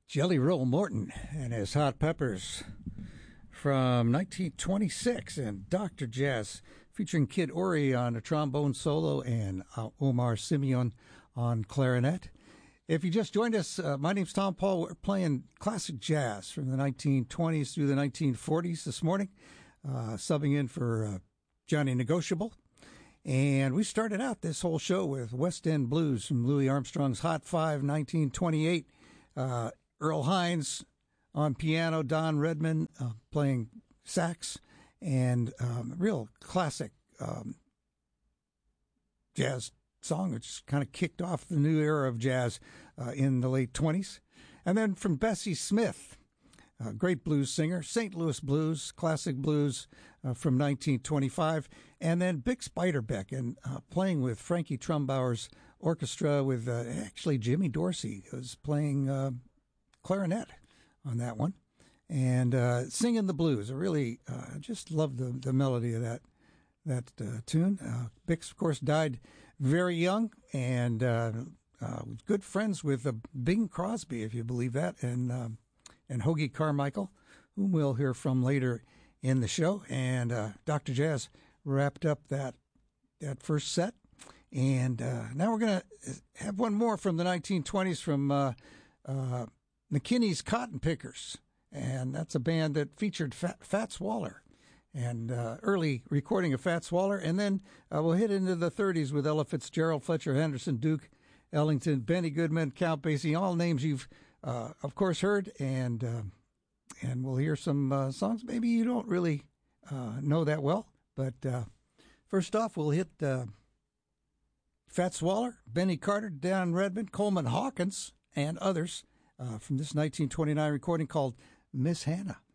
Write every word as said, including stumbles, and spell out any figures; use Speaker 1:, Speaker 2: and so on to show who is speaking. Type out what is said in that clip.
Speaker 1: Jelly Roll Morton and his Hot Peppers from nineteen twenty-six, and Doctor Jazz featuring Kid Ory on a trombone solo and uh, Omar Simeon on clarinet. If you just joined us, uh, my name's Tom Paul. We're playing classic jazz from the nineteen twenties through the nineteen forties this morning, uh, subbing in for uh, Johnny Negotiable. And we started out this whole show with West End Blues from Louis Armstrong's Hot Five, nineteen twenty-eight. Uh, Earl Hines on piano, Don Redman uh, playing sax, and um, real classic um, jazz song, which kind of kicked off the new era of jazz uh, in the late twenties. And then from Bessie Smith, a great blues singer, Saint Louis Blues, classic blues uh, from nineteen twenty-five. And then Bix Beiderbecke, and uh, playing with Frankie Trumbauer's orchestra with uh, actually Jimmy Dorsey was playing uh, clarinet on that one, and uh, singing the blues. I really uh, just love the, the melody of that that uh, tune. Uh, Bix, of course, died very young, and uh, uh, good friends with uh, Bing Crosby, if you believe that, and uh, and Hoagie Carmichael, whom we'll hear from later in the show. And uh, Doctor Jazz wrapped up that that first set, and uh, now we're going to have one more from the nineteen twenties from uh, uh, McKinney's Cotton Pickers, and that's a band that featured Fat, Fats Waller, and uh, early recording of Fats Waller. And then uh, we'll hit into the thirties with Ella Fitzgerald, Fletcher Henderson, Duke Ellington, Benny Goodman, Count Basie, all names you've, uh, of course, heard. And uh, and we'll hear some uh, songs maybe you don't really uh, know that well. But uh, first off, we'll hit uh, Fats Waller, Benny Carter, Don Redman, Coleman Hawkins, and others. Uh, from this nineteen twenty-nine recording called Miss Hannah.